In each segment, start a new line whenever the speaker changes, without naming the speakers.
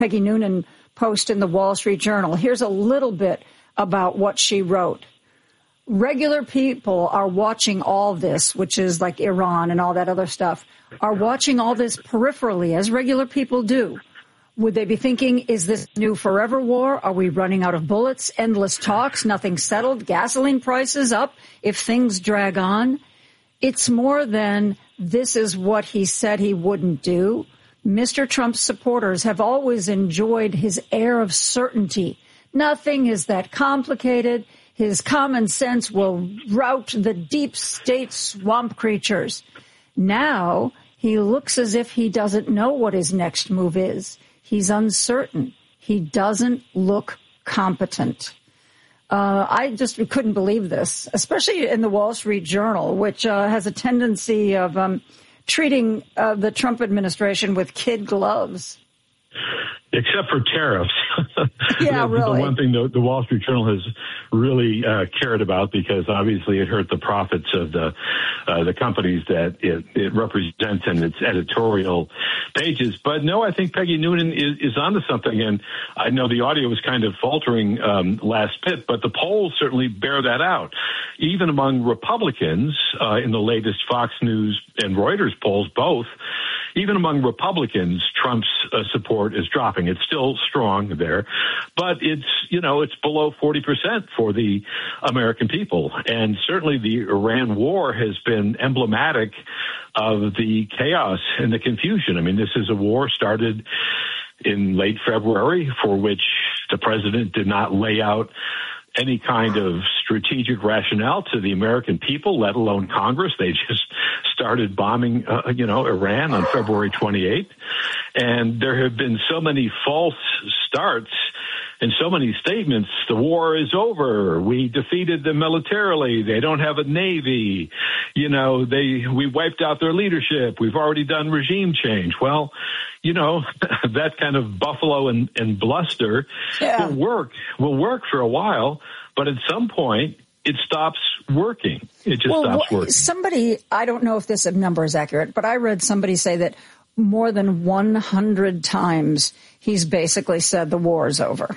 Peggy Noonan post in the Wall Street Journal. Here's a little bit about what she wrote. Regular people are watching all this, which is like Iran and all that other stuff, are watching all this peripherally, as regular people do. Would they be thinking, is this new forever war? Are we running out of bullets? Endless talks, nothing settled, gasoline prices up if things drag on? It's more than this is what he said he wouldn't do. Mr. Trump's supporters have always enjoyed his air of certainty. Nothing is that complicated. His common sense will rout the deep state swamp creatures. Now he looks as if he doesn't know what his next move is. He's uncertain. He doesn't look competent. I just couldn't believe this, especially in the Wall Street Journal, which has a tendency of treating the Trump administration with kid gloves.
Except for tariffs.
Yeah, really.
The one thing the Wall Street Journal has really cared about, because obviously it hurt the profits of the companies that it represents in its editorial pages. But no, I think Peggy Noonan is onto something. And I know the audio was kind of faltering last bit, but the polls certainly bear that out. Even among Republicans in the latest Fox News and Reuters polls, both, even among Republicans, Trump's support is dropping. It's still strong there, but it's below 40% for the American people. And certainly the Iran war has been emblematic of the chaos and the confusion. I mean, this is a war started in late February for which the president did not lay out any kind of strategic rationale to the American people, let alone Congress. They just started bombing, Iran on February 28th. And there have been so many false starts and so many statements. The war is over. We defeated them militarily. They don't have a navy. We wiped out their leadership. We've already done regime change. Well, that kind of buffalo and bluster will work for a while, but at some point it stops working. It just stops working.
Somebody, I don't know if this number is accurate, but I read somebody say that more than 100 times he's basically said the war is over.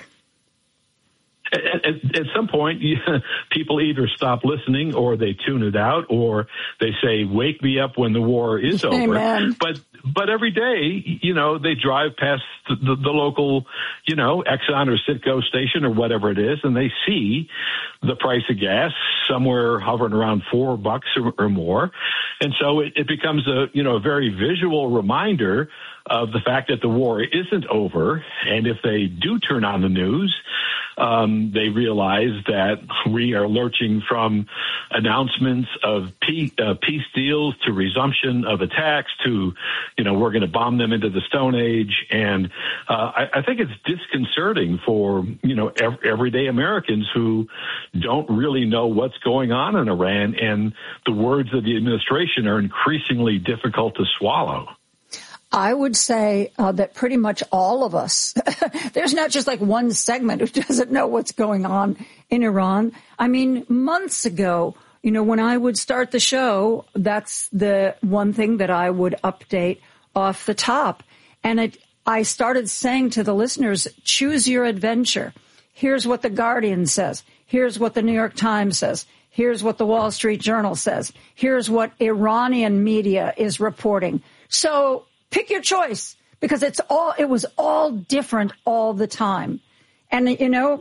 At some point, people either stop listening or they tune it out, or they say, wake me up when the war is over.
Amen.
But every day, they drive past the local, Exxon or Citgo station or whatever it is, and they see the price of gas somewhere hovering around $4 or more. And so it becomes a very visual reminder of the fact that the war isn't over. And if they do turn on the news, they realize that we are lurching from announcements of peace deals to resumption of attacks to, we're going to bomb them into the Stone Age. And I think it's disconcerting for, everyday Americans who don't really know what's going on in Iran. And the words of the administration are increasingly difficult to swallow.
I would say that pretty much all of us, there's not just like one segment who doesn't know what's going on in Iran. I mean, months ago, when I would start the show, that's the one thing that I would update off the top. And I started saying to the listeners, choose your adventure. Here's what the Guardian says. Here's what the New York Times says. Here's what the Wall Street Journal says. Here's what Iranian media is reporting. So pick your choice, because it was all different all the time. And,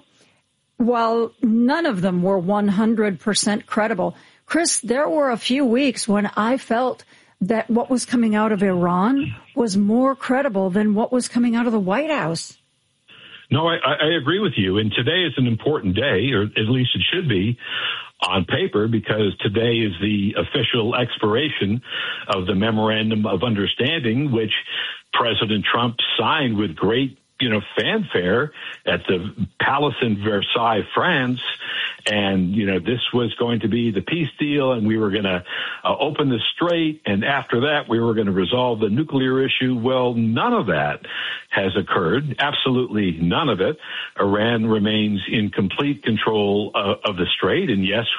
while none of them were 100% credible, Chris, there were a few weeks when I felt that what was coming out of Iran was more credible than what was coming out of the White House.
No, I agree with you. And today is an important day, or at least it should be on paper, because today is the official expiration of the Memorandum of Understanding, which President Trump signed with great, fanfare at the Palace in Versailles, France. And, this was going to be the peace deal, and we were going to open the strait. And after that, we were going to resolve the nuclear issue. Well, none of that has occurred. Absolutely none of it. Iran remains in complete control of the strait. And yes,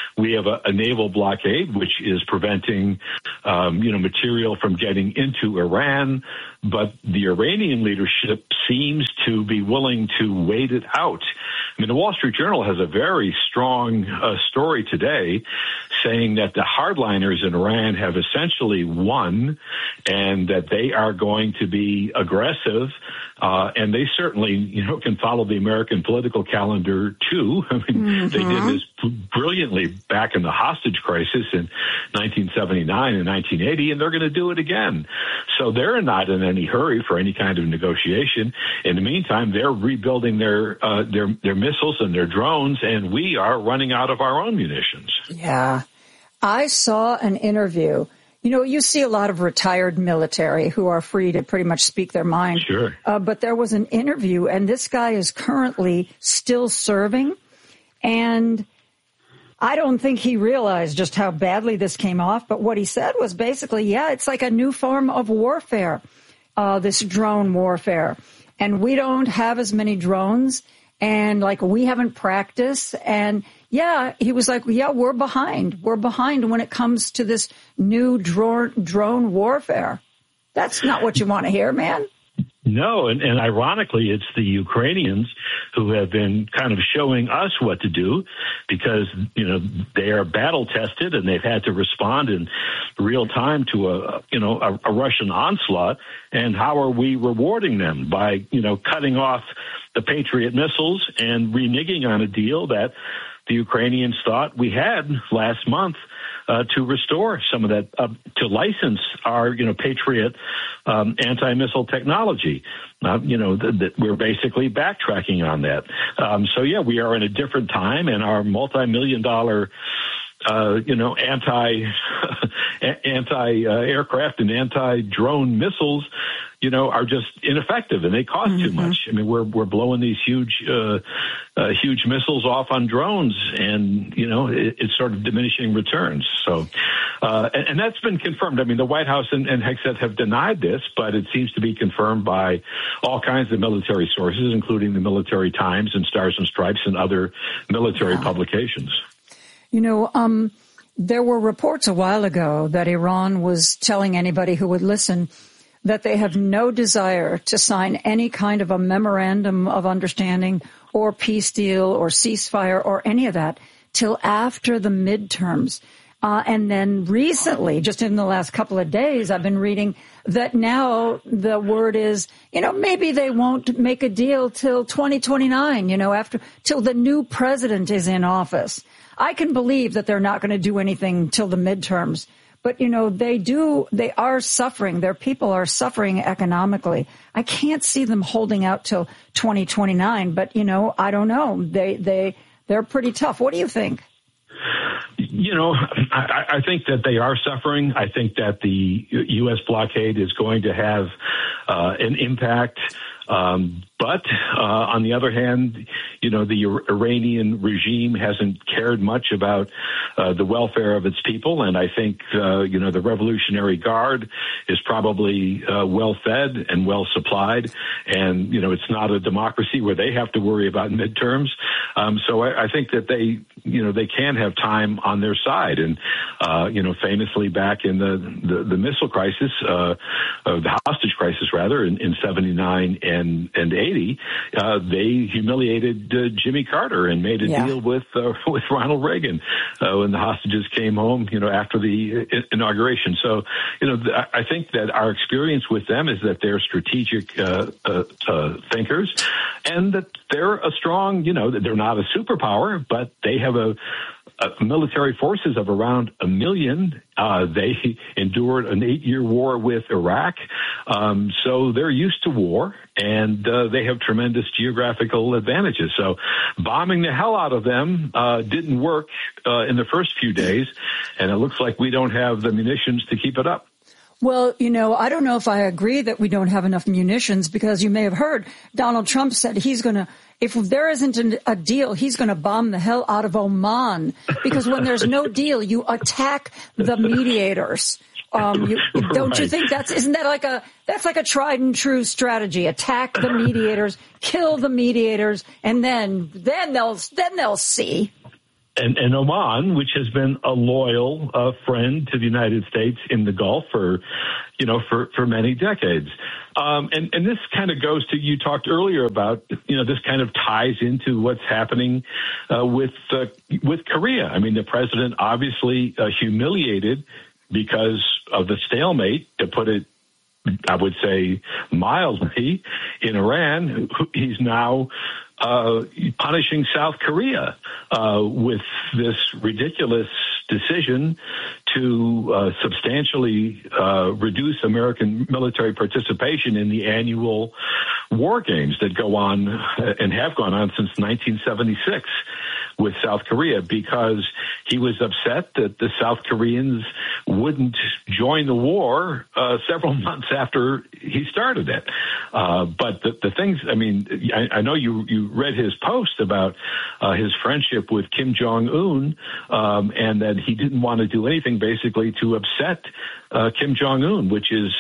we have a naval blockade, which is preventing, material from getting into Iran. But the Iranian leadership seems to be willing to wait it out. I mean, the Wall Street Journal has a very strong story today saying that the hardliners in Iran have essentially won and that they are going to be aggressive. And they certainly, can follow the American political calendar too. I mean, they did this brilliantly back in the hostage crisis in 1979 and 1980, and they're going to do it again. So they're not in any hurry for any kind of negotiation. In the meantime, they're rebuilding their missiles and their drones, and we are running out of our own munitions.
Yeah. I saw an interview. You see a lot of retired military who are free to pretty much speak their mind.
Sure.
But there was an interview, and this guy is currently still serving. And I don't think he realized just how badly this came off. But what he said was basically, it's like a new form of warfare, this drone warfare. And we don't have as many drones. And we haven't practiced. And he was like, we're behind. We're behind when it comes to this new drone warfare. That's not what you want to hear, man.
No, and ironically, it's the Ukrainians who have been kind of showing us what to do because, they are battle tested and they've had to respond in real time to a Russian onslaught. And how are we rewarding them? By, cutting off the Patriot missiles and reneging on a deal that the Ukrainians thought we had last month to restore some of that, to license our, Patriot anti-missile technology. We're basically backtracking on that. We are in a different time, and our multi-million-dollar anti-aircraft and anti-drone missiles, are just ineffective and they cost too much. I mean, we're blowing these huge missiles off on drones, and it's sort of diminishing returns. So, and that's been confirmed. I mean, the White House and Hegseth have denied this, but it seems to be confirmed by all kinds of military sources, including the Military Times and Stars and Stripes and other military publications.
There were reports a while ago that Iran was telling anybody who would listen that they have no desire to sign any kind of a memorandum of understanding or peace deal or ceasefire or any of that till after the midterms. And then recently, just in the last couple of days, I've been reading that now the word is, maybe they won't make a deal till 2029, till the new president is in office. I can believe that they're not going to do anything till the midterms. But, they are suffering. Their people are suffering economically. I can't see them holding out till 2029. But, I don't know. They're pretty tough. What do you think?
I think that they are suffering. I think that the U.S. blockade is going to have an impact. But on the other hand, the Iranian regime hasn't cared much about the welfare of its people. And I think, the Revolutionary Guard is probably well fed and well supplied. And, it's not a democracy where they have to worry about midterms. So I think that they can have time on their side. And, famously back in the missile crisis, the hostage crisis, rather, in 79 and 80, they humiliated Jimmy Carter and made a deal with Ronald Reagan when the hostages came home, after the inauguration. So, I think that our experience with them is that they're strategic thinkers, and that they're a strong, they're not a superpower, but they have a military forces of around 1 million. They endured an 8-year war with Iraq. So they're used to war, and they have tremendous geographical advantages. So bombing the hell out of them didn't work in the first few days, and it looks like we don't have the munitions to keep it up.
Well, I don't know if I agree that we don't have enough munitions, because you may have heard Donald Trump said if there isn't a deal, he's going to bomb the hell out of Oman, because when there's no deal, you attack the mediators. Don't you think isn't that that's like a tried and true strategy? Attack the mediators, kill the mediators, and then they'll see.
and Oman, which has been a loyal friend to the United States in the Gulf for many decades. And this kind of goes to, you talked earlier about, this kind of ties into what's happening with Korea. I mean, the president obviously humiliated because of the stalemate, to put it, I would say, mildly, in Iran. He's now punishing South Korea with this ridiculous decision to substantially reduce American military participation in the annual war games that go on and have gone on since 1976 with South Korea, because he was upset that the South Koreans wouldn't join the war several months after he started it. But the things, I mean, I know you read his post about his friendship with Kim Jong-un, and that he didn't want to do anything basically to upset Kim Jong-un, which is,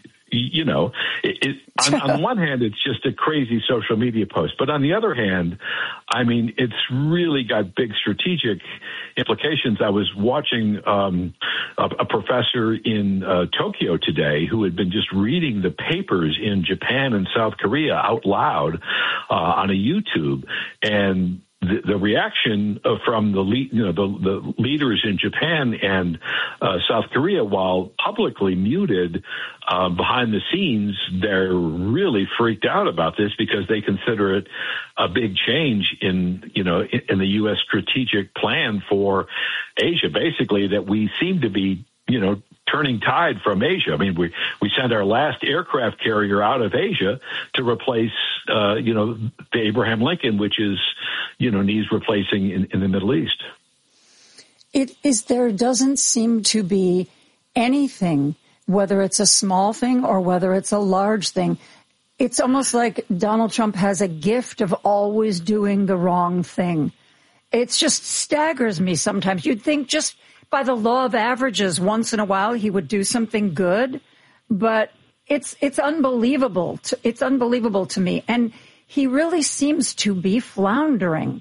on one hand, it's just a crazy social media post. But on the other hand, I mean, it's really got big strategic implications. I was watching a professor in Tokyo today who had been just reading the papers in Japan and South Korea out loud on a YouTube, and the reaction from the leaders in Japan and South Korea, while publicly muted, behind the scenes, they're really freaked out about this because they consider it a big change in the U.S. strategic plan for Asia. Basically, that we seem to be, turning tide from Asia. I mean, we sent our last aircraft carrier out of Asia to replace, the Abraham Lincoln, which is, needs replacing in the Middle East.
There doesn't seem to be anything, whether it's a small thing or whether it's a large thing. It's almost like Donald Trump has a gift of always doing the wrong thing. It just staggers me sometimes. You'd think just by the law of averages, once in a while he would do something good, but it's unbelievable. It's unbelievable to me, and he really seems to be floundering.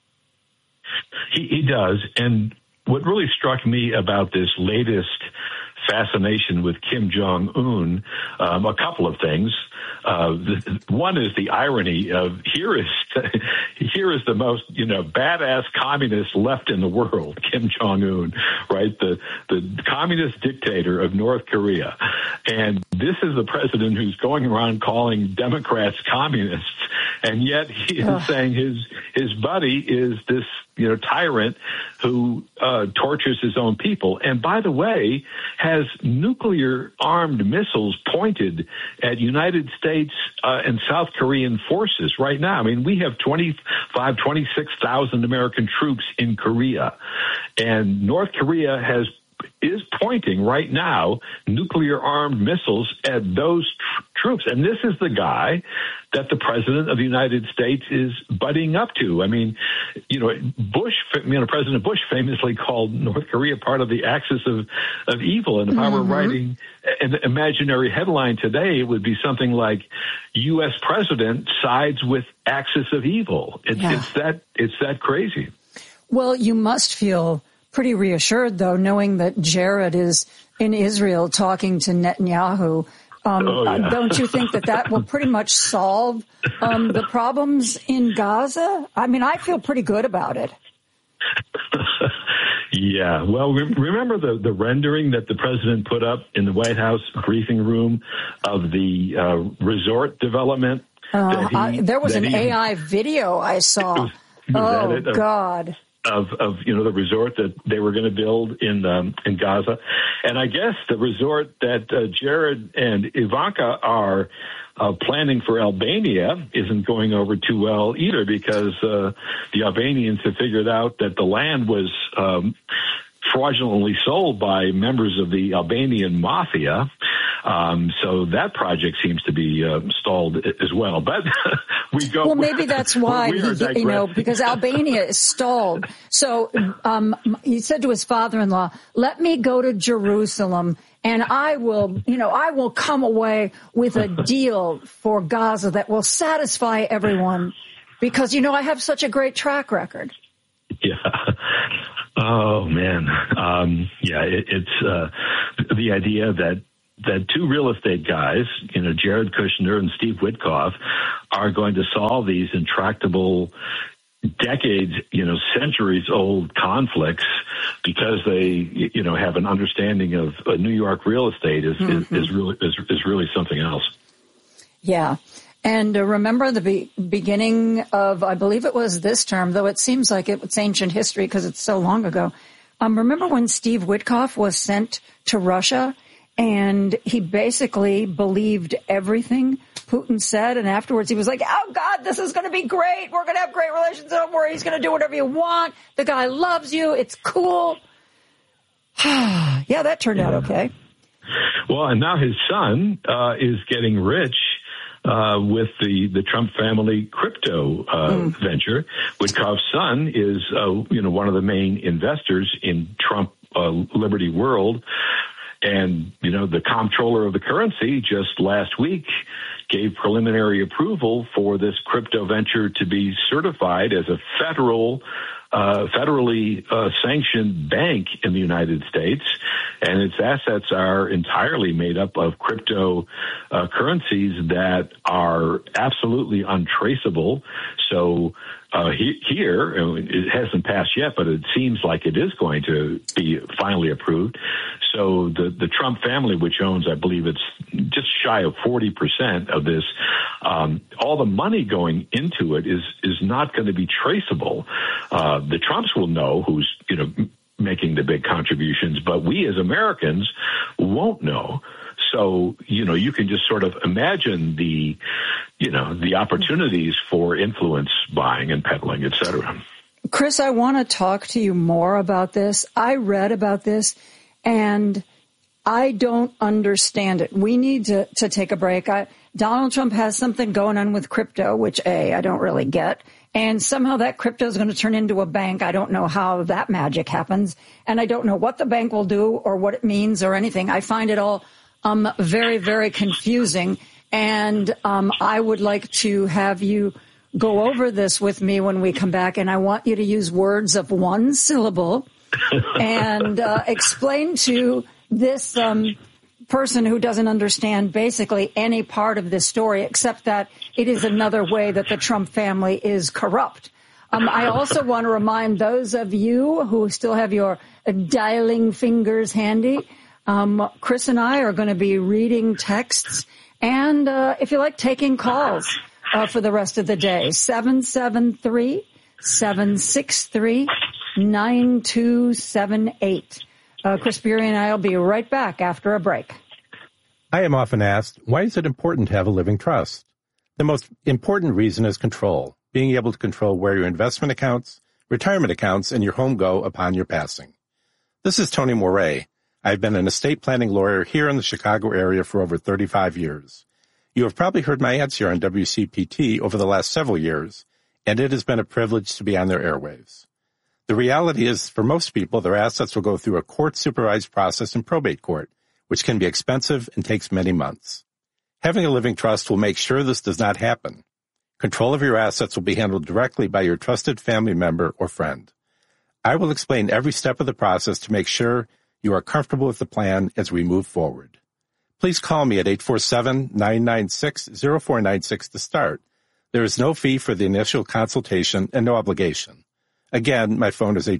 He does, and what really struck me about this latest fascination with Kim Jong-un, a couple of things. One is the irony of here is the most badass communist left in the world, Kim Jong-un, right? The communist dictator of North Korea, and this is the president who's going around calling Democrats communists, and yet he is saying his buddy is this tyrant who tortures his own people, and by the way, has nuclear armed missiles pointed at United States and South Korean forces right now. I mean, we have 26,000 American troops in Korea, and North Korea is pointing right now nuclear armed missiles at those troops. And this is the guy that the president of the United States is buddying up to. I mean, President Bush famously called North Korea part of the axis of evil. And if I were writing an imaginary headline today, it would be something like U.S. president sides with axis of evil. It's that crazy.
Well, you must feel pretty reassured, though, knowing that Jared is in Israel talking to Netanyahu. Don't you think that will pretty much solve the problems in Gaza? I mean, I feel pretty good about it.
Yeah. Well, remember the rendering that the president put up in the White House briefing room of the resort development?
There was an AI video I saw. God.
Of the resort that they were going to build in Gaza, and I guess the resort that Jared and Ivanka are planning for Albania isn't going over too well either, because the Albanians have figured out that the land was fraudulently sold by members of the Albanian mafia. So that project seems to be stalled as well. But we go.
Well, maybe that's why, because Albania is stalled. So he said to his father-in-law, "Let me go to Jerusalem, and I will come away with a deal for Gaza that will satisfy everyone, because I have such a great track record."
Yeah. Oh, man. It's the idea that two real estate guys, Jared Kushner and Steve Witkoff, are going to solve these intractable, decades, centuries-old conflicts because they, have an understanding of New York real estate is really something else. Yeah.
And remember the beginning of, I believe it was this term, though it seems like it's ancient history because it's so long ago. Remember when Steve Witkoff was sent to Russia and he basically believed everything Putin said, and afterwards he was like, oh, God, this is going to be great. We're going to have great relations. Don't worry. He's going to do whatever you want. The guy loves you. It's cool. Yeah, that turned out okay.
Well, and now his son is getting rich with the Trump family crypto venture. Witkoff's son is, one of the main investors in Trump Liberty World. And, the comptroller of the currency just last week gave preliminary approval for this crypto venture to be certified as a federally sanctioned bank in the United States, and its assets are entirely made up of crypto currencies that are absolutely untraceable. So here, it hasn't passed yet, but it seems like it is going to be finally approved. So the Trump family, which owns, I believe it's just shy of 40% of this, all the money going into it is not going to be traceable. The Trumps will know who's, making the big contributions, but we as Americans won't know. So, you can just sort of imagine the opportunities for influence buying and peddling, et cetera.
Chris, I want to talk to you more about this. I read about this and I don't understand it. We need to take a break. Donald Trump has something going on with crypto, which I don't really get. And somehow that crypto is going to turn into a bank. I don't know how that magic happens. And I don't know what the bank will do or what it means or anything. I find it all very, very confusing. And I would like to have you go over this with me when we come back. And I want you to use words of one syllable and explain to this person who doesn't understand basically any part of this story, except that it is another way that the Trump family is corrupt. I also want to remind those of you who still have your dialing fingers handy, Chris and I are going to be reading texts and, if you like, taking calls for the rest of the day. 773-763-9278. Chris Bury and I will be right back after a break.
I am often asked, why is it important to have a living trust? The most important reason is control, being able to control where your investment accounts, retirement accounts, and your home go upon your passing. This is Tony Moret. I've been an estate planning lawyer here in the Chicago area for over 35 years. You have probably heard my ads here on WCPT over the last several years, and it has been a privilege to be on their airwaves. The reality is, for most people, their assets will go through a court-supervised process in probate court, which can be expensive and takes many months. Having a living trust will make sure this does not happen. Control of your assets will be handled directly by your trusted family member or friend. I will explain every step of the process to make sure you are comfortable with the plan as we move forward. Please call me at 847-996-0496 to start. There is no fee for the initial consultation and no obligation. Again, my phone is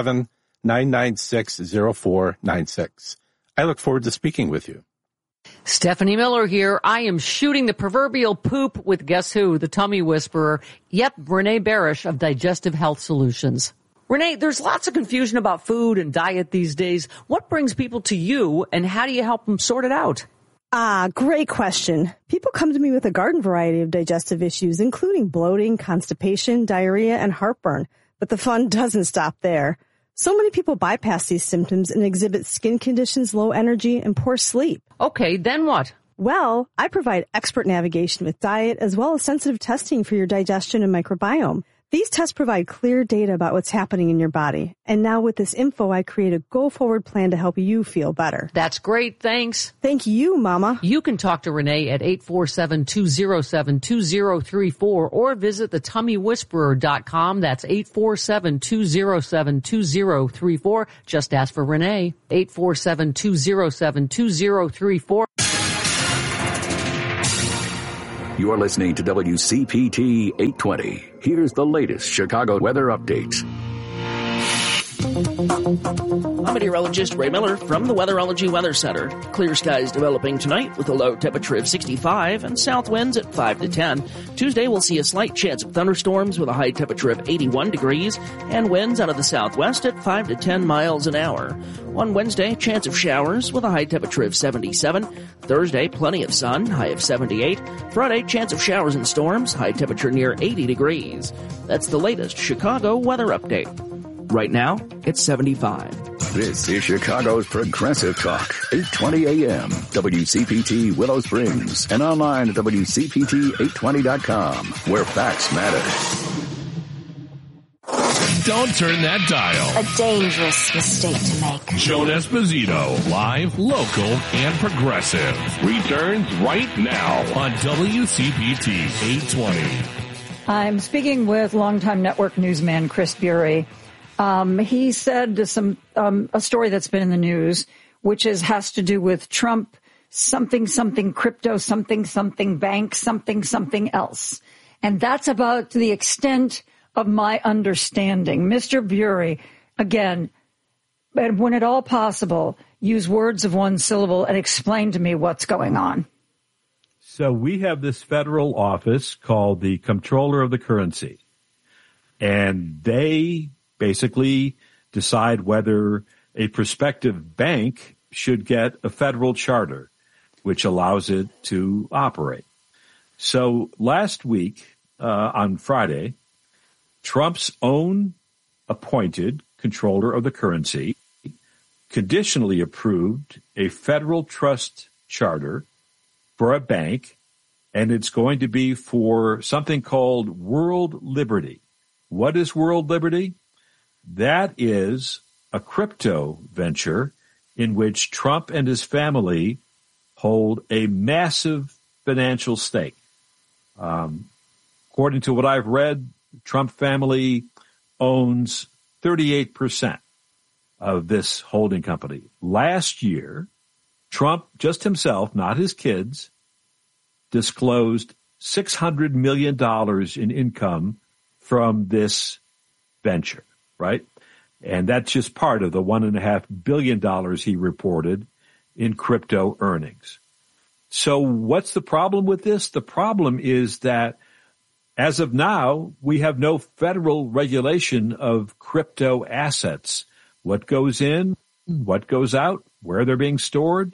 847-996-0496. I look forward to speaking with you.
Stephanie Miller here. I am shooting the proverbial poop with guess who? The tummy whisperer. Yep, Renee Barish of Digestive Health Solutions. Renee, there's lots of confusion about food and diet these days. What brings people to you, and how do you help them sort it out?
Great question. People come to me with a garden variety of digestive issues, including bloating, constipation, diarrhea, and heartburn. But the fun doesn't stop there. So many people bypass these symptoms and exhibit skin conditions, low energy, and poor sleep.
Okay, then what?
Well, I provide expert navigation with diet as well as sensitive testing for your digestion and microbiome. These tests provide clear data about what's happening in your body. And now with this info, I create a go-forward plan to help you feel better.
That's great. Thanks.
Thank you, Mama.
You can talk to Renee at 847-207-2034 or visit thetummywhisperer.com. That's 847-207-2034. Just ask for Renee. 847-207-2034.
You're listening to WCPT 820. Here's the latest Chicago weather update.
I'm meteorologist Ray Miller from the Weatherology Weather Center. Clear skies developing tonight with a low temperature of 65 and south winds at 5 to 10. Tuesday we'll see a slight chance of thunderstorms with a high temperature of 81 degrees and winds out of the southwest at 5 to 10 miles an hour. On Wednesday, chance of showers with a high temperature of 77. Thursday, plenty of sun, high of 78. Friday, chance of showers and storms, high temperature near 80 degrees. That's the latest Chicago weather update. Right now, it's 75.
This is Chicago's Progressive Talk, 820 AM, WCPT Willow Springs, and online at WCPT820.com, where facts matter.
Don't turn that dial.
A dangerous mistake to make.
Joan Esposito, live, local, and progressive, returns right now on WCPT 820.
I'm speaking with longtime network newsman Chris Bury. He said a story that's been in the news, which has to do with Trump, something crypto, something bank, something else. And that's about the extent of my understanding. Mr. Bury, again, when at all possible, use words of one syllable and explain to me what's going on.
So we have this federal office called the Comptroller of the Currency, and they basically decide whether a prospective bank should get a federal charter, which allows it to operate. So last week, on Friday, Trump's own appointed Comptroller of the Currency conditionally approved a federal trust charter for a bank, and it's going to be for something called World Liberty. What is World Liberty? That is a crypto venture in which Trump and his family hold a massive financial stake. According to what I've read, Trump family owns 38% of this holding company. Last year, Trump, just himself, not his kids, disclosed $600 million in income from this venture, right? And that's just part of the $1.5 billion he reported in crypto earnings. So what's the problem with this? The problem is that as of now, we have no federal regulation of crypto assets. What goes in, what goes out, where they're being stored.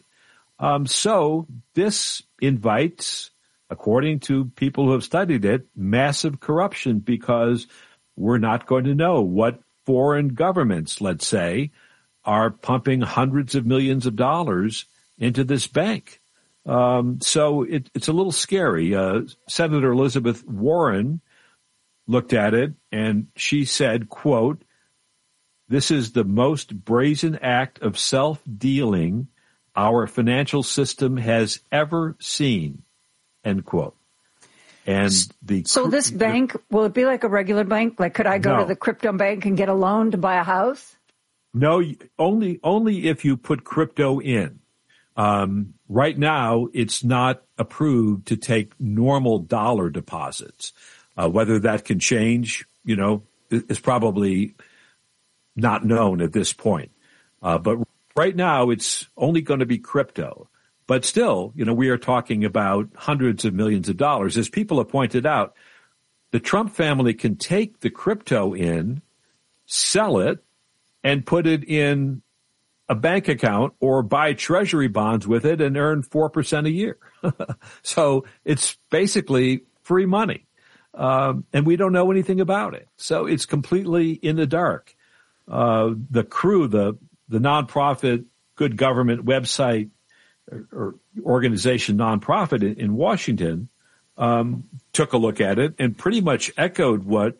So this invites, according to people who have studied it, massive corruption because we're not going to know what foreign governments, let's say, are pumping hundreds of millions of dollars into this bank. So it's a little scary. Senator Elizabeth Warren looked at it and she said, quote, "This is the most brazen act of self-dealing our financial system has ever seen," end quote. And so
this bank, will it be like a regular bank? Like, could I go to the crypto bank and get a loan to buy a house?
No, only if you put crypto in. Right now, it's not approved to take normal dollar deposits. Whether that can change, is probably not known at this point. But right now, it's only going to be crypto. But still, we are talking about hundreds of millions of dollars. As people have pointed out, the Trump family can take the crypto in, sell it, and put it in a bank account or buy treasury bonds with it and earn 4% a year. So it's basically free money. And we don't know anything about it. So it's completely in the dark. The Crew, the nonprofit good government website or organization nonprofit in Washington, took a look at it and pretty much echoed what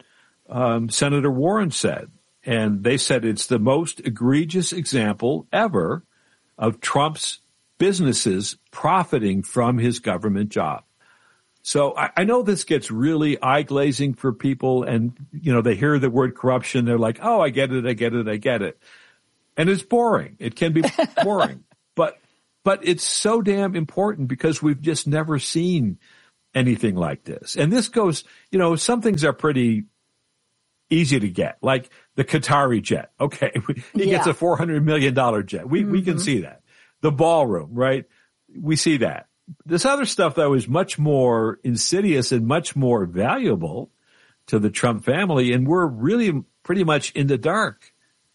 Senator Warren said. And they said it's the most egregious example ever of Trump's businesses profiting from his government job. So I know this gets really eye-glazing for people, and, they hear the word corruption. They're like, oh, I get it. And it's boring. It can be boring. But it's so damn important because we've just never seen anything like this. And this goes, some things are pretty easy to get, like the Qatari jet. Okay, he gets a $400 million jet. We can see that. The ballroom, right? We see that. This other stuff, though, is much more insidious and much more valuable to the Trump family, and we're really pretty much in the dark.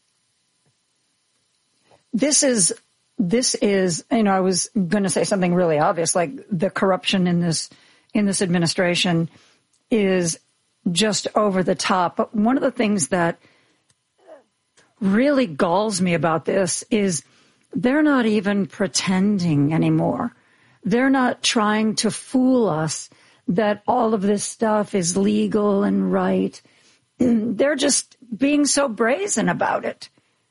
This is, I was going to say something really obvious, like the corruption in this administration is just over the top. But one of the things that really galls me about this is they're not even pretending anymore. They're not trying to fool us that all of this stuff is legal and right. They're just being so brazen about it.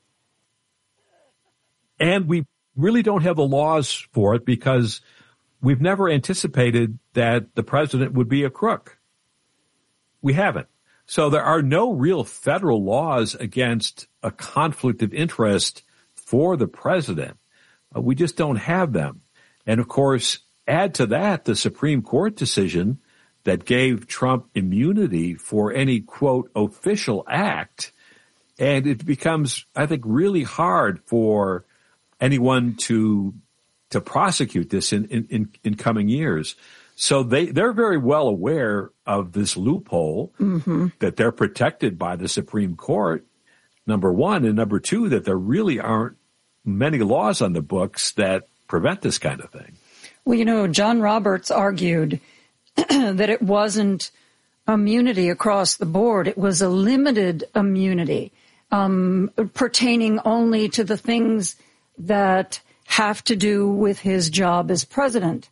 And we really don't have the laws for it because we've never anticipated that the president would be a crook. We haven't. So there are no real federal laws against a conflict of interest for the president. We just don't have them. And, of course, add to that the Supreme Court decision that gave Trump immunity for any, quote, official act. And it becomes, I think, really hard for anyone to prosecute this in coming years. So they're very well aware of this loophole, that they're protected by the Supreme Court, number one, and number two, that there really aren't many laws on the books that prevent this kind of thing. Well, John Roberts argued that it wasn't immunity across the board. It was a limited immunity pertaining only to the things that have to do with his job as president.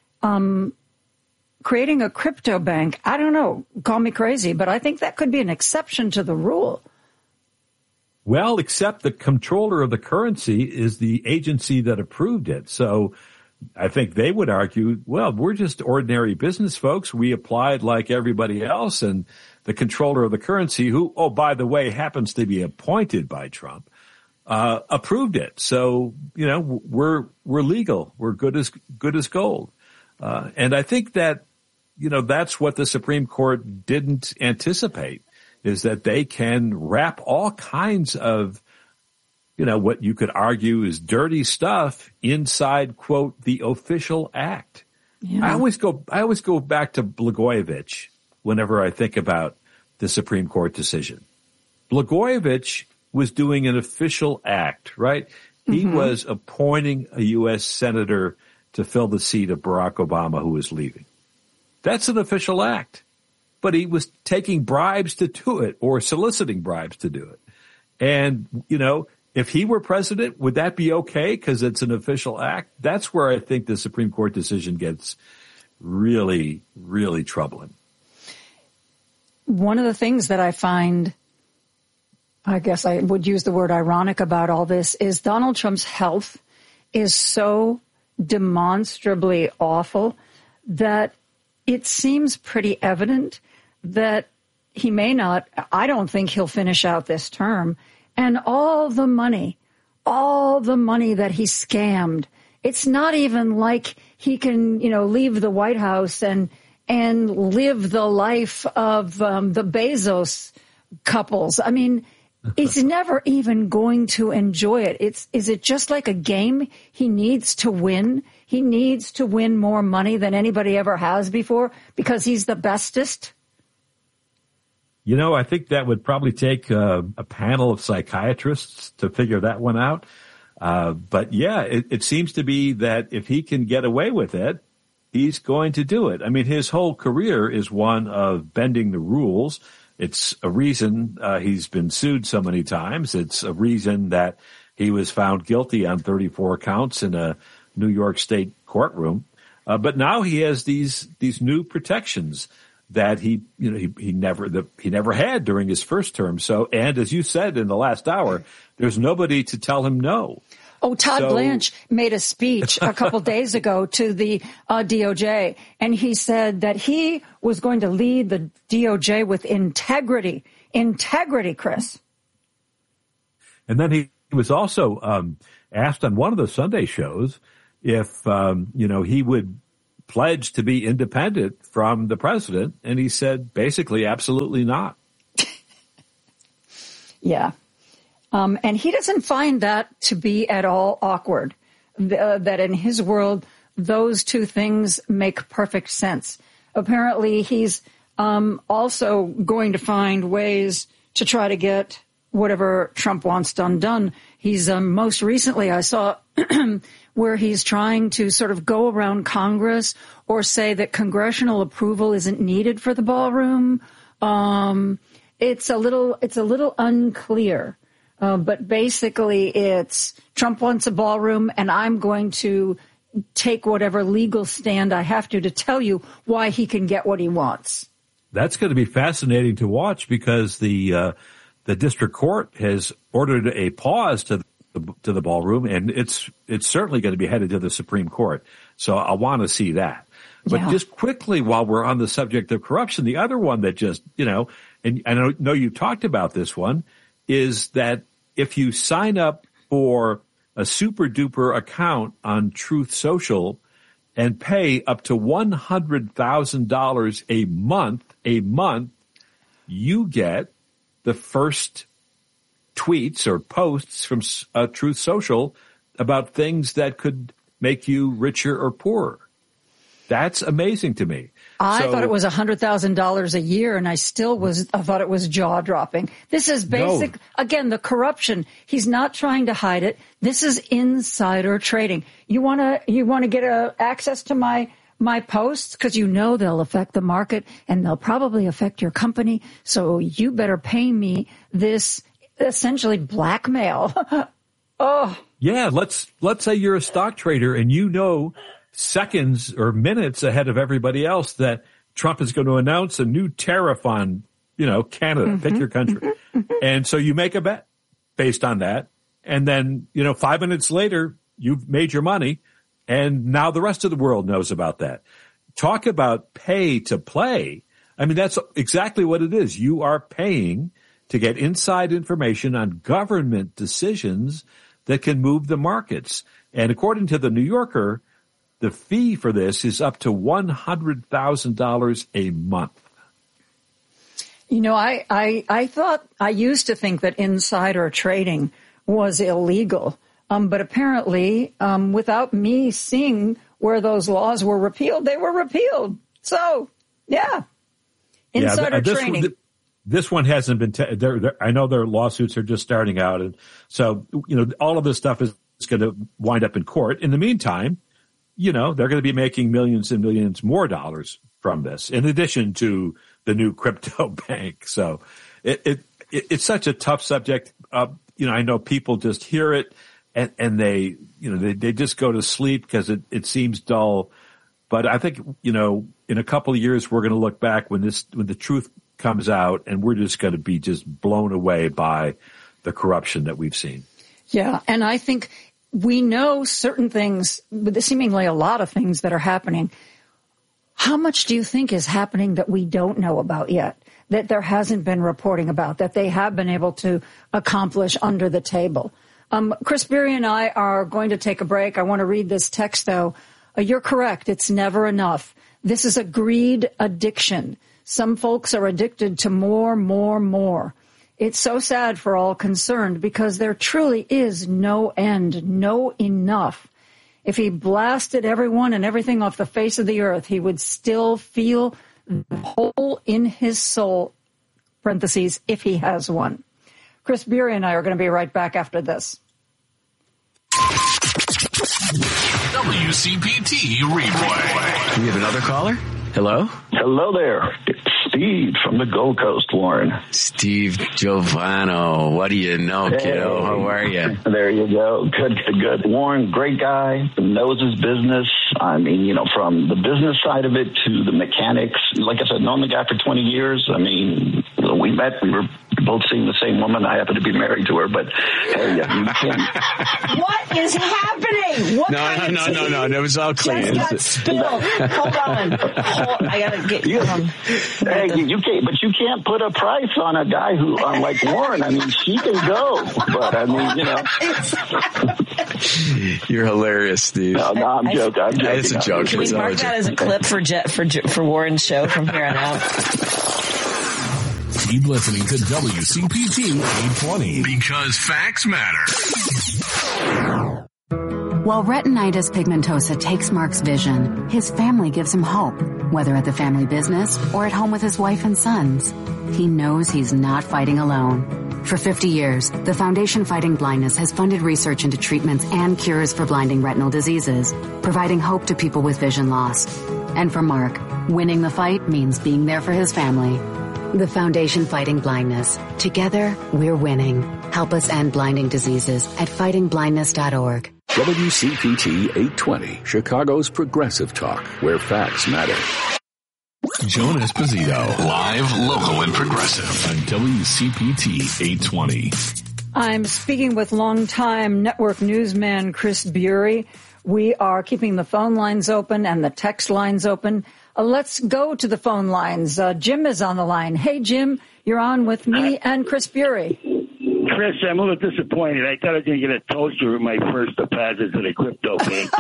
Creating a crypto bank, I don't know, call me crazy, but I think that could be an exception to the rule. Well, except the controller of the currency is the agency that approved it. So I think they would argue, well, we're just ordinary business folks. We applied like everybody else. And the controller of the currency, who, oh, by the way, happens to be appointed by Trump, approved it. So, we're legal. We're good as gold. And I think that, that's what the Supreme Court didn't anticipate, is that they can wrap all kinds of, what you could argue is dirty stuff inside, quote, the official act. Yeah. I always go back to Blagojevich whenever I think about the Supreme Court decision. Blagojevich was doing an official act, right? He was appointing a U.S. senator to fill the seat of Barack Obama, who was leaving. That's an official act. But he was taking bribes to do it, or soliciting bribes to do it. And, if he were president, would that be okay because it's an official act? That's where I think the Supreme Court decision gets really, really troubling. One of the things that I find, I guess I would use the word ironic about all this, is Donald Trump's health is so demonstrably awful that it seems pretty evident that he may not, I don't think he'll finish out this term. And all the money that he scammed, it's not even like he can, leave the White House and live the life of the Bezos couples. I mean, he's never even going to enjoy it. Is it just like a game he needs to win? He needs to win more money than anybody ever has before because he's the bestest. I think that would probably take a panel of psychiatrists to figure that one out. But yeah, it seems to be that if he can get away with it, he's going to do it. I mean, his whole career is one of bending the rules. It's a reason he's been sued so many times. It's a reason that he was found guilty on 34 counts in a New York State courtroom. But now he has these new protections that he never had during his first term. So, and as you said in the last hour, there's nobody to tell him no.
Oh, Todd Blanche made a speech a couple days ago to the DOJ, and he said that he was going to lead the DOJ with integrity. Integrity, Chris.
And then he was also asked on one of the Sunday shows if, he would pledge to be independent from the president, and he said basically absolutely not.
Yeah. And he doesn't find that to be at all awkward, that in his world, those two things make perfect sense. Apparently, he's also going to find ways to try to get whatever Trump wants done. He's most recently, I saw where he's trying to sort of go around Congress or say that congressional approval isn't needed for the ballroom. It's a little unclear. But basically it's Trump wants a ballroom and I'm going to take whatever legal stand I have to tell you why he can get what he wants.
That's going to be fascinating to watch because the district court has ordered a pause to the ballroom, and it's certainly going to be headed to the Supreme Court. So I want to see that. But just quickly, while we're on the subject of corruption, the other one that just, and I know you talked about this one, is that if you sign up for a super duper account on Truth Social and pay up to $100,000 a month, you get the first tweets or posts from Truth Social about things that could make you richer or poorer. That's amazing to me.
I thought it was $100,000 a year, and I thought it was jaw-dropping. This is basic, again, the corruption. He's not trying to hide it. This is insider trading. You want to get access to my posts because they'll affect the market and they'll probably affect your company. So you better pay me this essentially blackmail. Oh.
Yeah, let's say you're a stock trader and seconds or minutes ahead of everybody else that Trump is going to announce a new tariff on, Canada, pick your country. And so you make a bet based on that. And then, 5 minutes later, you've made your money. And now the rest of the world knows about that. Talk about pay to play. I mean, that's exactly what it is. You are paying to get inside information on government decisions that can move the markets. And according to the New Yorker, the fee for this is up to $100,000 a month.
I used to think that insider trading was illegal. But apparently, without me seeing where those laws were repealed, they were repealed. So, yeah. Insider trading.
This one hasn't been, I know their lawsuits are just starting out. And so, all of this stuff is going to wind up in court. In the meantime, they're going to be making millions and millions more dollars from this, in addition to the new crypto bank. So it's such a tough subject. I know people just hear it and they just go to sleep because it seems dull. But I think, in a couple of years, we're going to look back when the truth comes out and we're just going to be just blown away by the corruption that we've seen.
Yeah. And I think we know certain things, seemingly a lot of things that are happening. How much do you think is happening that we don't know about yet, that there hasn't been reporting about, that they have been able to accomplish under the table? Chris Beery and I are going to take a break. I want to read this text, though. You're correct. It's never enough. This is a greed addiction. Some folks are addicted to more. It's so sad for all concerned because there truly is no end, no enough. If he blasted everyone and everything off the face of the earth, he would still feel the hole in his soul, parentheses, if he has one. Chris Beery and I are going to be right back after this.
WCPT replay.
We have another caller. Hello?
Hello there. It's
Steve from the Gold Coast, Warren.
Steve Giovano, what do you know, kiddo? How are you?
There you go. Good. Warren, great guy, knows his business. I mean, from the business side of it to the mechanics. Like I said, known the guy for 20 years. I mean, we met, we were both seeing the same woman. I happen to be married to her, but hey, you can't.
What is happening?
No. It was all clean.
Just got spilled. Hold on. I gotta get you.
Hey, you can't, but you can't put a price on a guy who, like Warren. I mean, she can go, but I mean,
You're hilarious, Steve.
No, I'm joking.
It's a joke.
Can we mark that as a clip for Warren's show from here on out?
Keep listening to WCPT 820 because facts matter.
While retinitis pigmentosa takes Mark's vision, his family gives him hope, whether at the family business or at home with his wife and sons. He knows he's not fighting alone. For 50 years, the Foundation Fighting Blindness has funded research into treatments and cures for blinding retinal diseases, providing hope to people with vision loss. And for Mark, winning the fight means being there for his family. The Foundation Fighting Blindness. Together, we're winning. Help us end blinding diseases at fightingblindness.org.
WCPT 820, Chicago's Progressive Talk, where facts matter.
Joan Esposito, live, local, and progressive on WCPT 820.
I'm speaking with longtime network newsman Chris Bury. We are keeping the phone lines open and the text lines open. Let's go to the phone lines. Jim is on the line. Hey, Jim, you're on with me and Chris Bury.
Chris, I'm a little disappointed. I thought I was going to get a toaster with my first deposit to the crypto bank.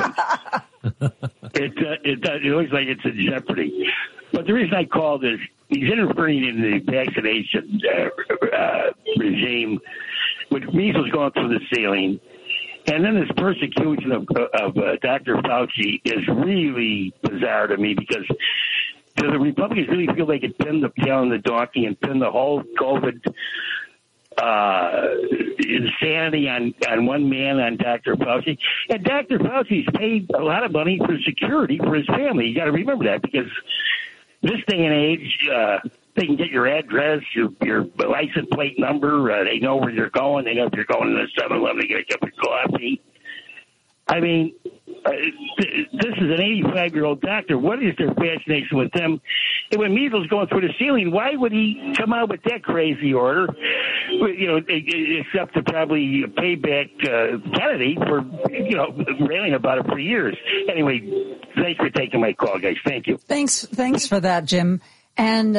It looks like it's in jeopardy. But the reason I called is he's interfering in the vaccination regime, with measles going through the ceiling. And then this persecution of Dr. Fauci is really bizarre to me, because do the Republicans really feel they could pin the tail on the donkey and pin the whole COVID insanity on one man, on Dr. Fauci? And Dr. Fauci's paid a lot of money for security for his family. You got to remember that, because this day and age, they can get your address, your license plate number. They know where you're going. They know if you're going to the 7-Eleven to get a cup of coffee. I mean, this is an 85-year-old doctor. What is their fascination with them? And when measles going through the ceiling, why would he come out with that crazy order? Except to probably pay back Kennedy for, railing about it for years. Anyway, thanks for taking my call, guys. Thank you.
Thanks for that, Jim. And,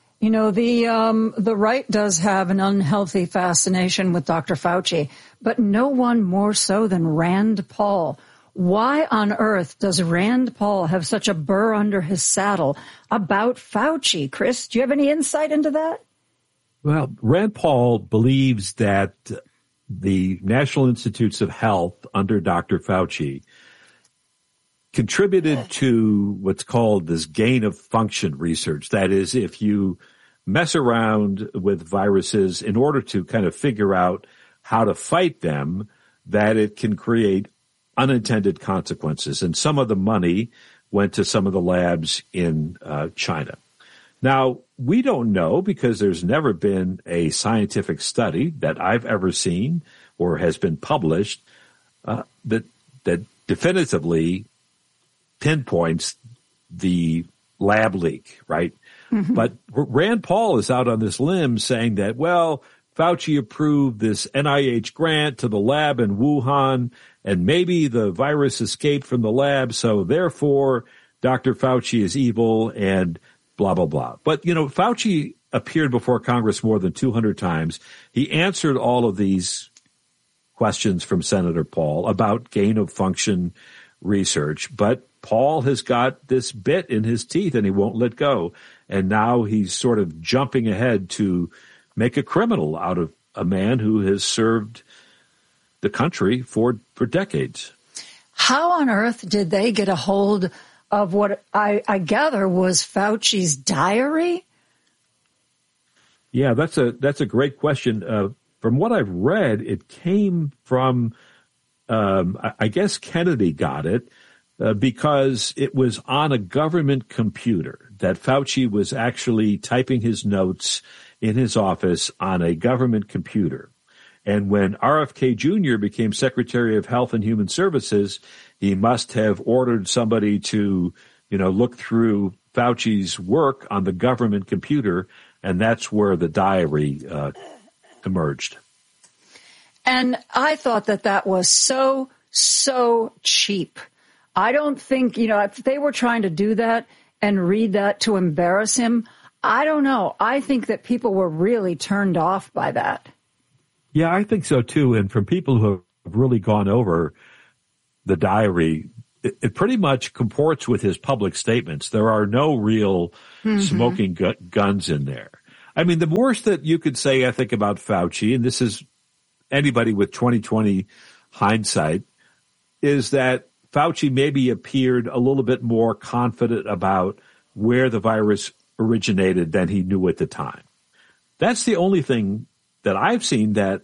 the right does have an unhealthy fascination with Dr. Fauci, but no one more so than Rand Paul. Why on earth does Rand Paul have such a burr under his saddle about Fauci? Chris, do you have any insight into that?
Well, Rand Paul believes that the National Institutes of Health under Dr. Fauci contributed to what's called this gain of function research. That is, if you mess around with viruses in order to kind of figure out how to fight them, that it can create unintended consequences. And some of the money went to some of the labs in China. Now, we don't know, because there's never been a scientific study that I've ever seen or has been published that definitively pinpoints the lab leak, right? Mm-hmm. But Rand Paul is out on this limb saying that, well, Fauci approved this NIH grant to the lab in Wuhan, and maybe the virus escaped from the lab, so therefore Dr. Fauci is evil and blah, blah, blah. But, Fauci appeared before Congress more than 200 times. He answered all of these questions from Senator Paul about gain of function research, but Paul has got this bit in his teeth and he won't let go. And now he's sort of jumping ahead to make a criminal out of a man who has served the country for decades.
How on earth did they get a hold of what I gather was Fauci's diary?
Yeah, that's a great question. From what I've read, it came from, I guess Kennedy got it, because it was on a government computer that Fauci was actually typing his notes in his office on a government computer. And when RFK Jr. became Secretary of Health and Human Services, he must have ordered somebody to, look through Fauci's work on the government computer, and that's where the diary emerged.
And I thought that was so cheap. I don't think, if they were trying to do that and read that to embarrass him, I don't know. I think that people were really turned off by that.
Yeah, I think so too. And from people who have really gone over the diary, it pretty much comports with his public statements. There are no real smoking guns in there. I mean, the worst that you could say, I think, about Fauci, and this is anybody with 2020 hindsight, is that Fauci maybe appeared a little bit more confident about where the virus originated than he knew at the time. That's the only thing that I've seen that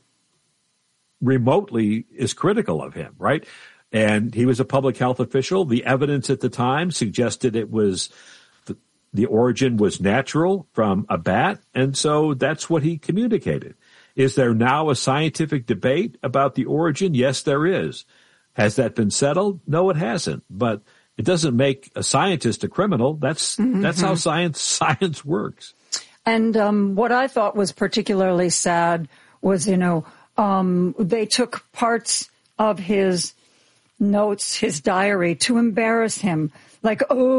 remotely is critical of him, right? And he was a public health official. The evidence at the time suggested it was the origin was natural from a bat, and so that's what he communicated. Is there now a scientific debate about the origin? Yes, there is. Has that been settled? No, it hasn't. But it doesn't make a scientist a criminal. That's how science works.
And what I thought was particularly sad was, they took parts of his notes, his diary, to embarrass him. Like,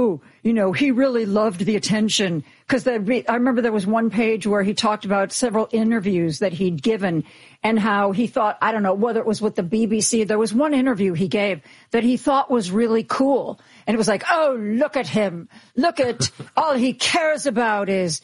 he really loved the attention. Because I remember there was one page where he talked about several interviews that he'd given and how he thought, I don't know, whether it was with the BBC, there was one interview he gave that he thought was really cool. And it was like, oh, look at him. Look at all he cares about is,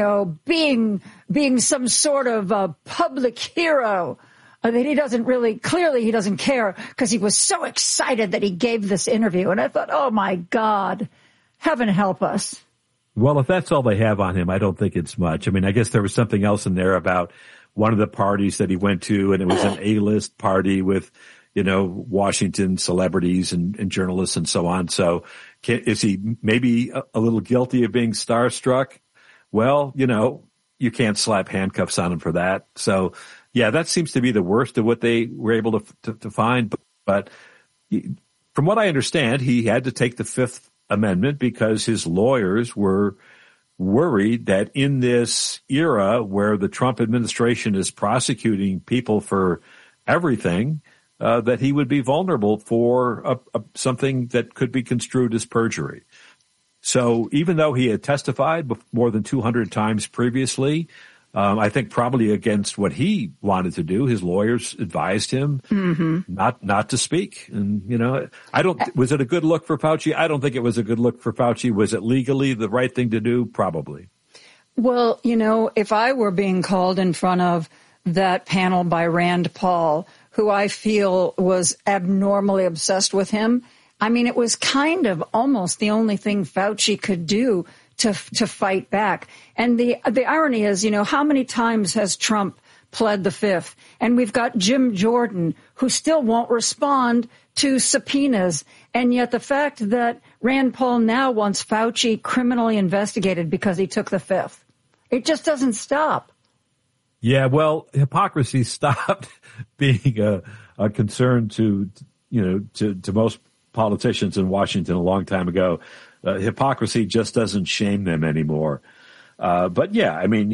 being some sort of a public hero. That he doesn't clearly he doesn't care because he was so excited that he gave this interview. And I thought, oh my God, heaven help us.
Well, if that's all they have on him, I don't think it's much. I mean, I guess there was something else in there about one of the parties that he went to, and it was an A-list party with, Washington celebrities and journalists and so on. So is he maybe a little guilty of being starstruck? Well, you can't slap handcuffs on him for that. So, yeah, that seems to be the worst of what they were able to find. But from what I understand, he had to take the Fifth Amendment because his lawyers were worried that in this era where the Trump administration is prosecuting people for everything, that he would be vulnerable for something that could be construed as perjury. So even though he had testified more than 200 times previously, I think probably against what he wanted to do, his lawyers advised him not to speak. And, was it a good look for Fauci? I don't think it was a good look for Fauci. Was it legally the right thing to do? Probably.
Well, if I were being called in front of that panel by Rand Paul, who I feel was abnormally obsessed with him, I mean, it was kind of almost the only thing Fauci could do to fight back. And the irony is, how many times has Trump pled the Fifth? And we've got Jim Jordan, who still won't respond to subpoenas. And yet the fact that Rand Paul now wants Fauci criminally investigated because he took the Fifth, it just doesn't stop.
Yeah, well, hypocrisy stopped being a concern to most politicians in Washington a long time ago. Hypocrisy just doesn't shame them anymore. But yeah, I mean,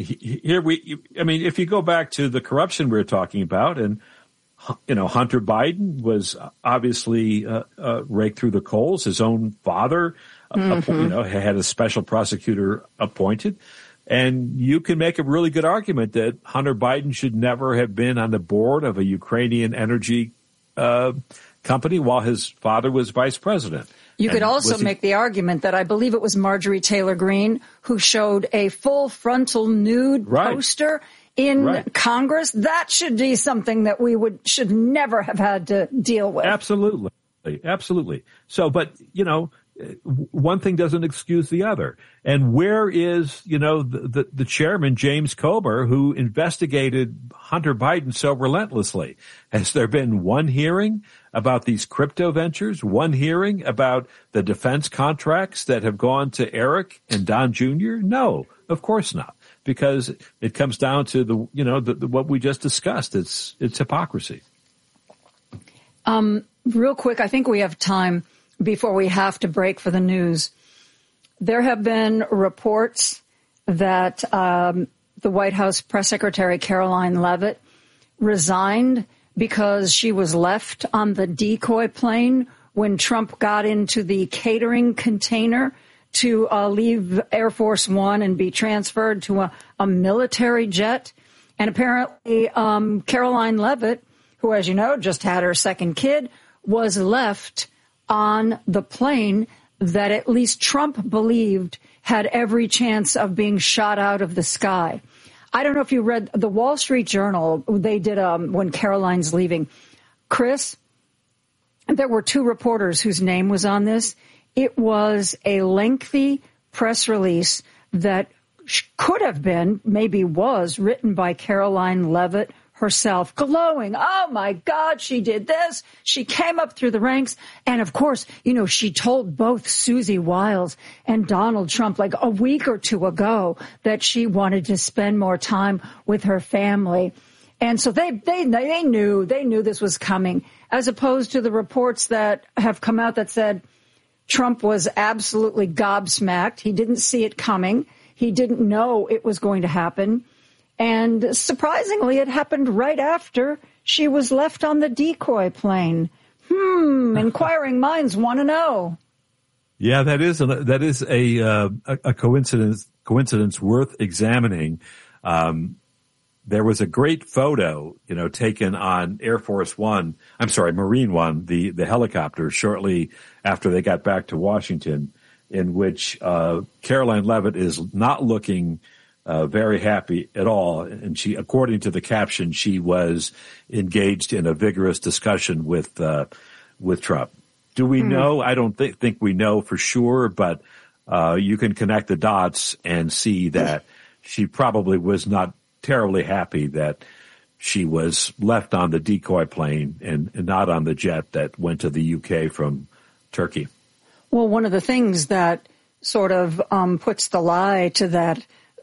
if you go back to the corruption we were talking about, and Hunter Biden was obviously raked through the coals. His own father, had a special prosecutor appointed, and you can make a really good argument that Hunter Biden should never have been on the board of a Ukrainian energy company while his father was vice president.
You could also make the argument that I believe it was Marjorie Taylor Greene who showed a full frontal nude poster in Congress. That should be something that we should never have had to deal with.
Absolutely. So, but, one thing doesn't excuse the other. And where is, the chairman, James Comer, who investigated Hunter Biden so relentlessly? Has there been one hearing about these crypto ventures? One hearing about the defense contracts that have gone to Eric and Don Jr.? No, of course not. Because it comes down to what we just discussed. It's hypocrisy.
Real quick, I think we have time before we have to break for the news. There have been reports that the White House press secretary Caroline Leavitt resigned because she was left on the decoy plane when Trump got into the catering container to leave Air Force One and be transferred to a military jet. And apparently Caroline Leavitt, who, as you know, just had her second kid, was left on the plane that at least Trump believed had every chance of being shot out of the sky. I don't know if you read the Wall Street Journal. They did when Caroline's leaving. Chris, there were two reporters whose name was on this. It was a lengthy press release that could have been, maybe was, written by Caroline Leavitt herself, glowing. Oh, my God, she did this. She came up through the ranks. And, of course, she told both Susie Wiles and Donald Trump like a week or two ago that she wanted to spend more time with her family. And so they knew this was coming, as opposed to the reports that have come out that said Trump was absolutely gobsmacked. He didn't see it coming. He didn't know it was going to happen. And surprisingly, it happened right after she was left on the decoy plane. Inquiring minds want to know.
Yeah, that is a coincidence worth examining. There was a great photo, taken on Marine One, the helicopter, shortly after they got back to Washington, in which Caroline Leavitt is not looking very happy at all. And she, according to the caption, she was engaged in a vigorous discussion with Trump. Do we know? I don't think we know for sure, but you can connect the dots and see that she probably was not terribly happy that she was left on the decoy plane and not on the jet that went to the UK from Turkey.
Well, one of the things that sort of puts the lie to that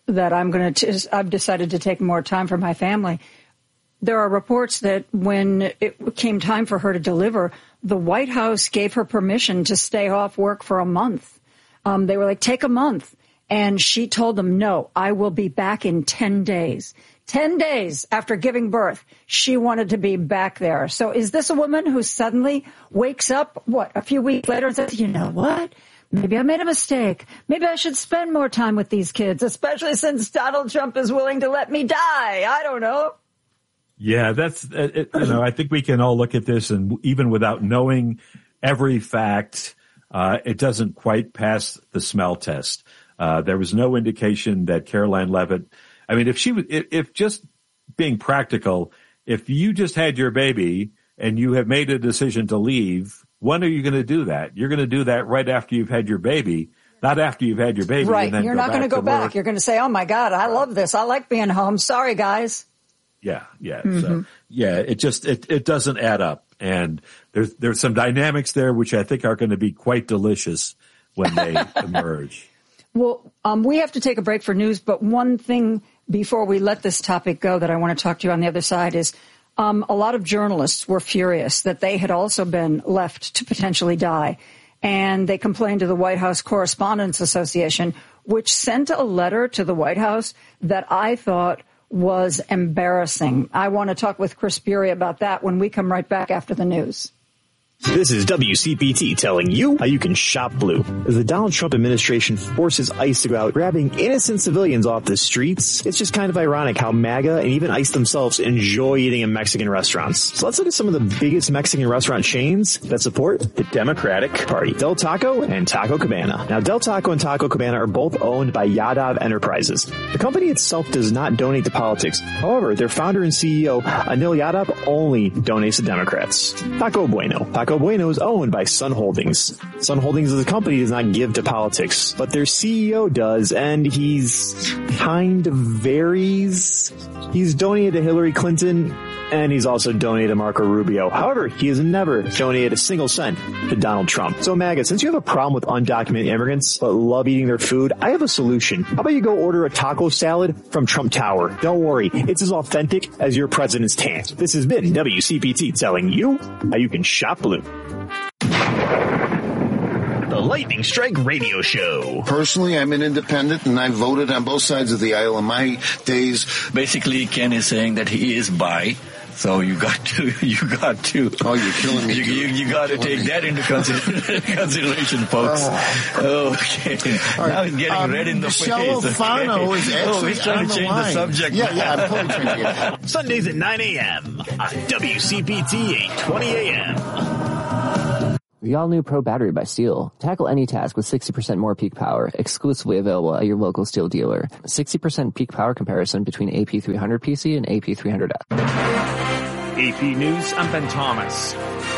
I've decided to take more time for my family. There are reports that when it came time for her to deliver, the White House gave her permission to stay off work for a month. They were like, take a month. And she told them, no, I will be back in 10 days. 10 days after giving birth, she wanted to be back there. So is this a woman who suddenly wakes up, a few weeks later and says, you know what? Maybe I made a mistake. Maybe I should spend more time with these kids, especially since Donald Trump is willing to let me die. I don't know.
Yeah, that's it. I think we can all look at this, and even without knowing every fact, it doesn't quite pass the smell test. There was no indication that Caroline Leavitt. I mean, if just being practical, if you just had your baby and you have made a decision to leave, when are you going to do that? You're going to do that right after you've had your baby, not after you've had your baby.
Right.
And then
You're not going to go back.
Work.
You're going to say, oh, my God, I love this. I like being home. Sorry, guys.
Yeah. So, it doesn't add up. And there's some dynamics there which I think are going to be quite delicious when they emerge.
Well, we have to take a break for news, but one thing before we let this topic go that I want to talk to you on the other side is a lot of journalists were furious that they had also been left to potentially die. And they complained to the White House Correspondents Association, which sent a letter to the White House that I thought was embarrassing. I want to talk with Chris Bury about that when we come right back after the news.
This is WCPT telling you how you can shop blue. As the Donald Trump administration forces ICE to go out grabbing innocent civilians off the streets, it's just kind of ironic how MAGA and even ICE themselves enjoy eating in Mexican restaurants. So let's look at some of the biggest Mexican restaurant chains that support the Democratic Party. Del Taco and Taco Cabana. Now, Del Taco and Taco Cabana are both owned by Yadav Enterprises. The company itself does not donate to politics. However, their founder and CEO, Anil Yadav, only donates to Democrats. Taco Bueno. Taco Marco Bueno is owned by Sun Holdings. Sun Holdings as a company does not give to politics, but their CEO does, and he's kind of varies. He's donated to Hillary Clinton, and he's also donated to Marco Rubio. However, he has never donated a single cent to Donald Trump. So MAGA, since you have a problem with undocumented immigrants but love eating their food, I have a solution. How about you go order a taco salad from Trump Tower? Don't worry, it's as authentic as your president's tan. This has been WCPT telling you how you can shop blue.
The Lightning Strike Radio Show.
Personally, I'm an independent, and I voted on both sides of the aisle in my days.
Basically, Ken is saying that he is bi. So you got to.
Oh, you're killing me.
You got to take that into consideration, folks. Okay. Right. Now he's getting red in the
Michelle
face.
Alfano is actually
he's trying to change the subject.
Yeah, I'm totally trying to get it.
Sundays at 9 a.m. on WCPT 820 a.m.
The all-new Pro Battery by Steel. Tackle any task with 60% more peak power, exclusively available at your local Steel dealer. 60% peak power comparison between AP300 PC and AP300F.
AP News, I'm Ben Thomas.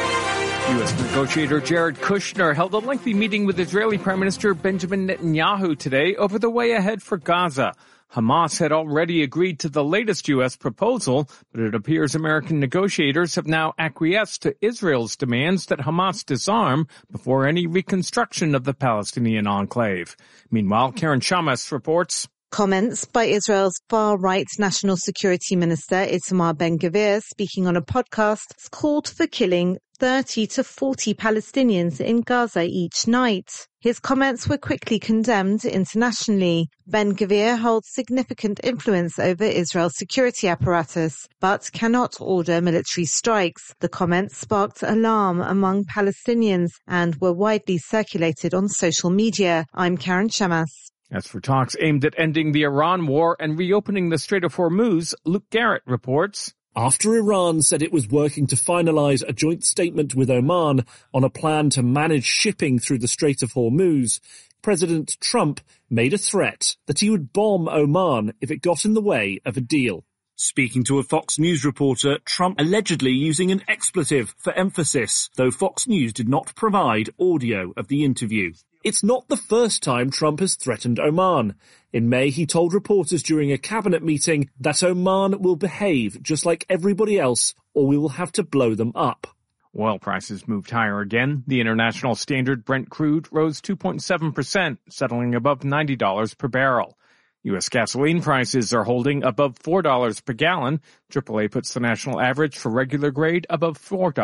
U.S. negotiator Jared Kushner held a lengthy meeting with Israeli Prime Minister Benjamin Netanyahu today over the way ahead for Gaza. Hamas had already agreed to the latest U.S. proposal, but it appears American negotiators have now acquiesced to Israel's demands that Hamas disarm before any reconstruction of the Palestinian enclave. Meanwhile, Karen Shamas reports.
Comments by Israel's far-right National Security Minister Itamar Ben-Gvir, speaking on a podcast, called for killing 30 to 40 Palestinians in Gaza each night. His comments were quickly condemned internationally. Ben-Gvir holds significant influence over Israel's security apparatus, but cannot order military strikes. The comments sparked alarm among Palestinians and were widely circulated on social media. I'm Karen Shamas.
As for talks aimed at ending the Iran war and reopening the Strait of Hormuz, Luke Garrett reports.
After Iran said it was working to finalize a joint statement with Oman on a plan to manage shipping through the Strait of Hormuz, President Trump made a threat that he would bomb Oman if it got in the way of a deal. Speaking to a Fox News reporter, Trump allegedly using an expletive for emphasis, though Fox News did not provide audio of the interview. It's not the first time Trump has threatened Oman. In May, he told reporters during a cabinet meeting that Oman will behave just like everybody else, or we will have to blow them up.
Oil prices moved higher again. The international standard Brent crude rose 2.7%, settling above $90 per barrel. U.S. gasoline prices are holding above $4 per gallon. AAA puts the national average for regular grade above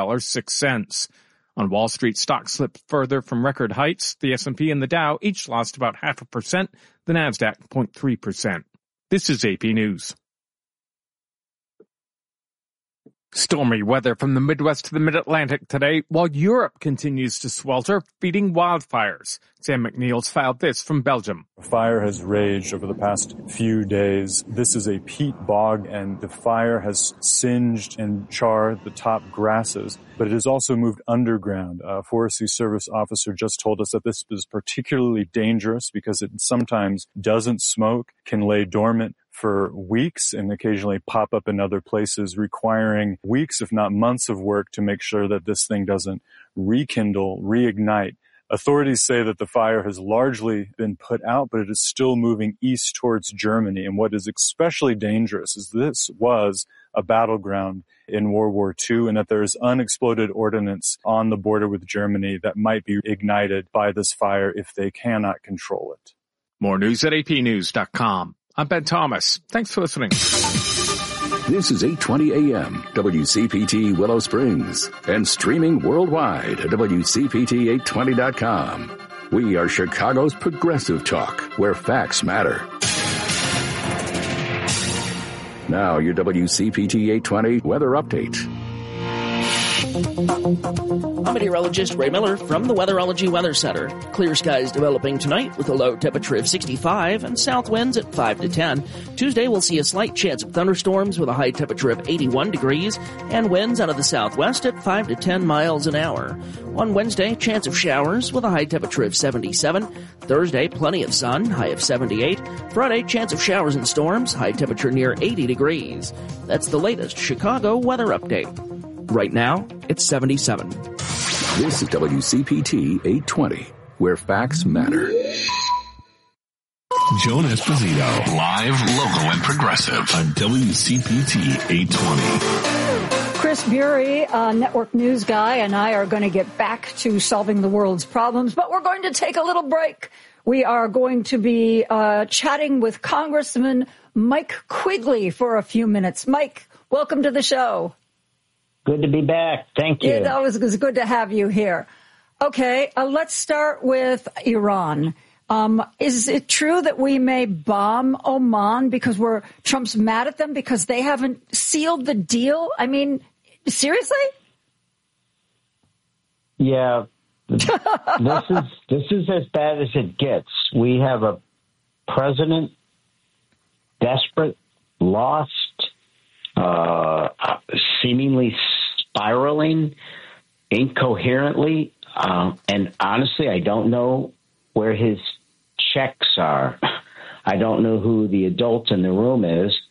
$4.06. On Wall Street, stocks slipped further from record heights. The S&P and the Dow each lost about 0.5%, the Nasdaq 0.3%. This is AP News. Stormy weather from the Midwest to the Mid-Atlantic today, while Europe continues to swelter, feeding wildfires. Sam McNeil's filed this from Belgium.
A fire has raged over the past few days. This is a peat bog, and the fire has singed and charred the top grasses, but it has also moved underground. A Forestry Service officer just told us that this is particularly dangerous because it sometimes doesn't smoke, can lay dormant for weeks and occasionally pop up in other places, requiring weeks, if not months of work to make sure that this thing doesn't rekindle, reignite. Authorities say that the fire has largely been put out, but it is still moving east towards Germany. And what is especially dangerous is this was a battleground in World War II, and that there is unexploded ordnance on the border with Germany that might be ignited by this fire if they cannot control it.
More news at apnews.com. I'm Ben Thomas. Thanks for listening.
This is 820 AM, WCPT Willow Springs, and streaming worldwide at WCPT820.com. We are Chicago's progressive talk, where facts matter. Now, your WCPT 820 weather update.
I'm meteorologist Ray Miller from the Weatherology Weather Center. Clear skies developing tonight with a low temperature of 65 and south winds at 5 to 10. Tuesday we'll see a slight chance of thunderstorms with a high temperature of 81 degrees and winds out of the southwest at 5 to 10 miles an hour. On Wednesday, chance of showers with a high temperature of 77. Thursday, plenty of sun, high of 78. Friday, chance of showers and storms, high temperature near 80 degrees. That's the latest Chicago weather update. Right now, it's 77.
This is WCPT 820, where facts matter.
Joan Esposito, live, local, and progressive on WCPT 820.
Chris Bury, network news guy, and I are going to get back to solving the world's problems, but we're going to take a little break. We are going to be chatting with Congressman Mike Quigley for a few minutes. Mike, welcome to the show.
Good to be back. Thank you.
Yeah, it was good to have you here. Okay, let's start with Iran. Is it true that we may bomb Oman because Trump's mad at them because they haven't sealed the deal? I mean, seriously?
Yeah. This is as bad as it gets. We have a president desperate, lost, seemingly spiraling incoherently, and honestly, I don't know where his checks are. I don't know who the adult in the room is.